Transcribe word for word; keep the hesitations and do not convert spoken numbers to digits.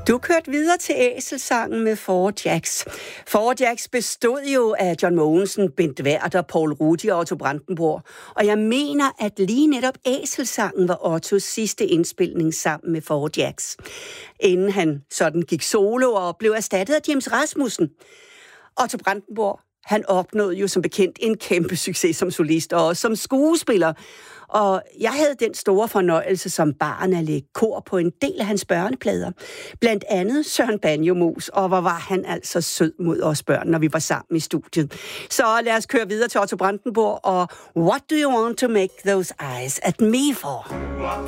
Du kørte videre til Æselsangen med Four Jacks. Four Jacks bestod jo af John Mogensen, Bent Werther, Poul Rudi og Otto Brandenburg. Og jeg mener, at lige netop Æselsangen var Ottos sidste indspilning sammen med Four Jacks. Inden han sådan gik solo og blev erstattet af James Rasmussen. Otto Brandenburg, han opnåede jo som bekendt en kæmpe succes som solist og også som skuespiller. Og jeg havde den store fornøjelse som barn at lægge kor på en del af hans børneplader. Blandt andet Søren Banjomus, og hvor var han altså sød mod os børn, når vi var sammen i studiet. Så lad os køre videre til Otto Brandenburg og What do you want to make those eyes at me for?